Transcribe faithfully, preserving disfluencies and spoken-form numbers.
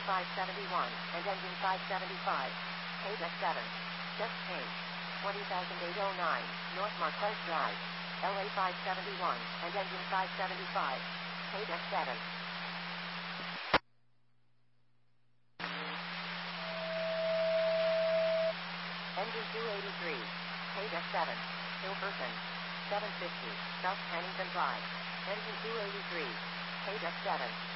five seventy-one, and engine five seventy-five. Page F seven. Just change. twenty thousand eight hundred nine, North Marquez Drive. L A five seventy-one, and engine five seventy-five. Page F seven. Engine two eighty-three. Page F seven. Hilferson. seven fifty, South Pennington Drive. Engine two eighty-three. Page F seven.